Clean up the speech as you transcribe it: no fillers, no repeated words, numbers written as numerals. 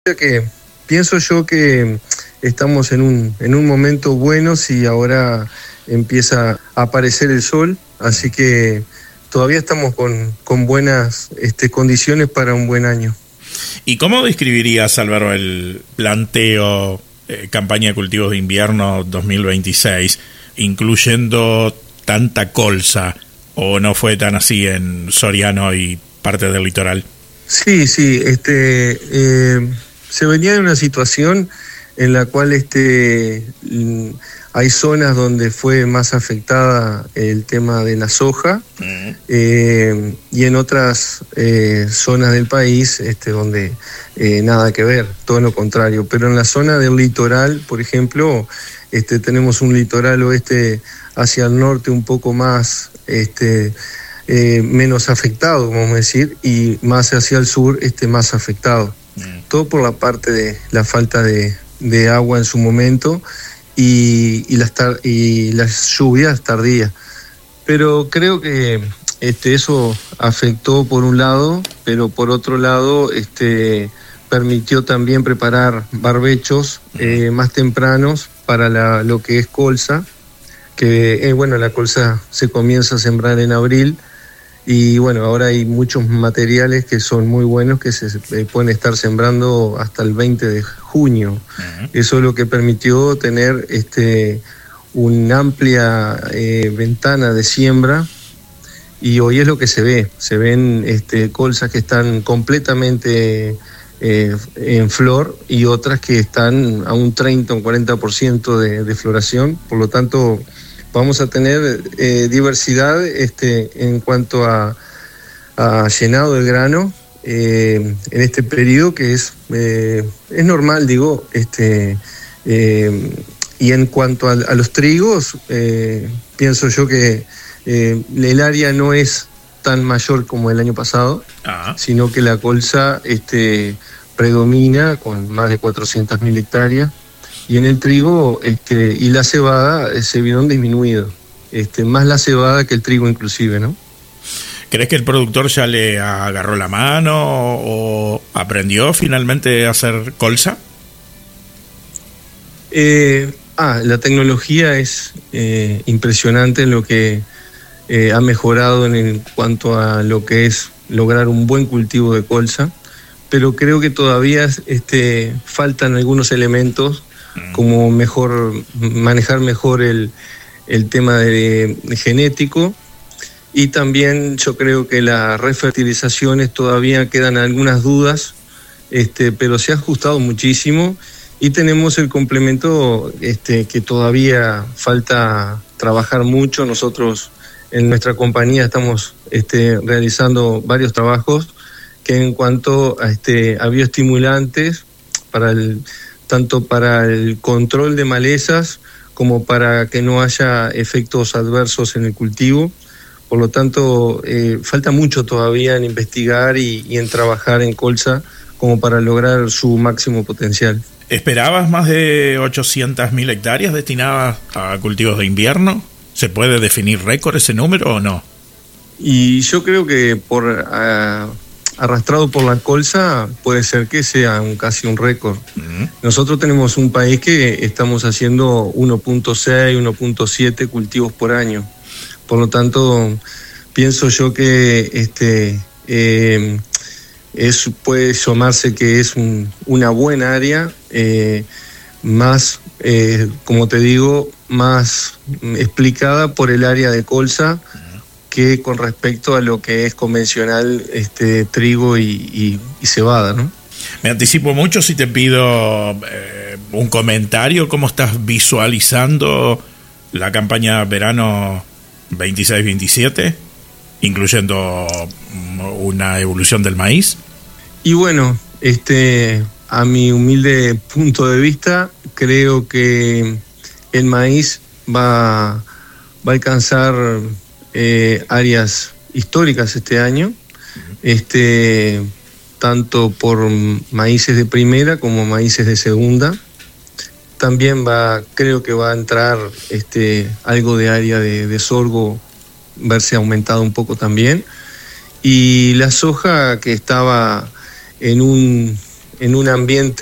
Que pienso yo que estamos en un momento bueno si ahora empieza a aparecer el sol, así que todavía estamos con buenas condiciones para un buen año. ¿Y cómo describirías, Álvaro, el planteo campaña de cultivos de invierno 2026, incluyendo tanta colza, o no fue tan así en Soriano y parte del litoral? Sí, se venía de una situación en la cual hay zonas donde fue más afectada el tema de la soja, y en otras zonas del país donde nada que ver, todo lo contrario. Pero en la zona del litoral, por ejemplo, tenemos un litoral oeste hacia el norte un poco más menos afectado, vamos a decir, y más hacia el sur más afectado. Todo por la parte de la falta de agua en su momento y las lluvias tardías. Pero creo que eso afectó por un lado, pero por otro lado permitió también preparar barbechos más tempranos para lo que es colza, que la colza se comienza a sembrar en abril. Y bueno, ahora hay muchos materiales que son muy buenos que se pueden estar sembrando hasta el 20 de junio. Eso es lo que permitió tener una amplia ventana de siembra, y hoy es lo que se ve. Se ven colzas que están completamente en flor y otras que están a un 30 o un 40% de floración. Por lo tanto, vamos a tener diversidad en cuanto a llenado del grano en este periodo, que es normal, digo. Y en cuanto a los trigos, pienso yo que el área no es tan mayor como el año pasado, sino que la colza predomina con más de 400.000 hectáreas. Y en el trigo y la cebada se vieron disminuidos, más la cebada que el trigo inclusive, ¿no? ¿Crees que el productor ya le agarró la mano o aprendió finalmente a hacer colza? La tecnología es impresionante en lo que ha mejorado en cuanto a lo que es lograr un buen cultivo de colza, pero creo que todavía faltan algunos elementos, como manejar mejor el tema de genético, y también yo creo que las refertilizaciones todavía quedan algunas dudas, pero se ha ajustado muchísimo, y tenemos el complemento que todavía falta trabajar mucho. Nosotros en nuestra compañía estamos realizando varios trabajos que en cuanto a bioestimulantes tanto para el control de malezas como para que no haya efectos adversos en el cultivo. Por lo tanto, falta mucho todavía en investigar y en trabajar en colza como para lograr su máximo potencial. ¿Esperabas más de 800.000 hectáreas destinadas a cultivos de invierno? ¿Se puede definir récord ese número o no? Y yo creo que arrastrado por la colza puede ser que sea casi un récord. Nosotros tenemos un país que estamos haciendo 1.6, 1.7 cultivos por año. Por lo tanto, pienso yo que puede llamarse que es una buena área, más, como te digo, más explicada por el área de colza que con respecto a lo que es convencional trigo y cebada, ¿no? Me anticipo mucho si te pido un comentario. ¿Cómo estás visualizando la campaña verano 26-27, incluyendo una evolución del maíz? Y bueno, a mi humilde punto de vista, creo que el maíz va a alcanzar áreas históricas este año, tanto por maíces de primera como maíces de segunda. También creo que va a entrar algo de área de sorgo, verse aumentado un poco también. Y la soja, que estaba en en un ambiente